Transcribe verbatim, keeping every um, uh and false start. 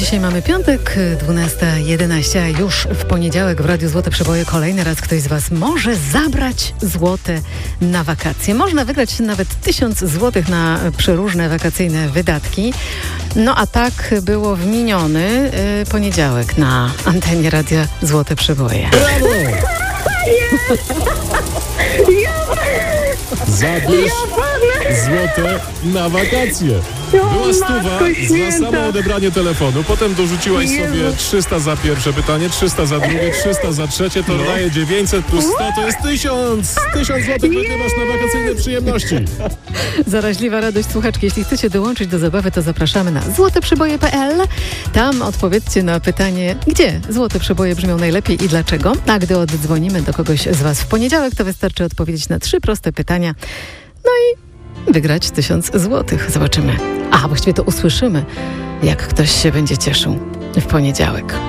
Dzisiaj mamy piątek, dwunasta jedenaście, a już w poniedziałek w Radiu Złote Przeboje kolejny raz ktoś z Was może zabrać złote na wakacje. Można wygrać nawet tysiąc złotych na przeróżne wakacyjne wydatki. No a tak było w miniony y, poniedziałek na antenie Radia Złote Przeboje. Brawo! Zabierz złote na wakacje. Była stuwa za samo odebranie telefonu. Potem dorzuciłaś sobie trzysta za pierwsze pytanie, trzysta za drugie, trzysta za trzecie. To daje dziewięćset plus sto, to jest tysiąc. tysiąc złotych wygrywasz na wakacyjne przyjemności. Zaraźliwa radość, słuchaczki. Jeśli chcecie dołączyć do zabawy, to zapraszamy na złote przeboje kropka pe el. Tam odpowiedzcie na pytanie, gdzie złote przeboje brzmią najlepiej i dlaczego. A gdy oddzwonimy do kogoś z Was w poniedziałek, to wystarczy odpowiedzieć na trzy proste pytania. No i wygrać tysiąc złotych. Zobaczymy. A właściwie to usłyszymy, jak ktoś się będzie cieszył w poniedziałek.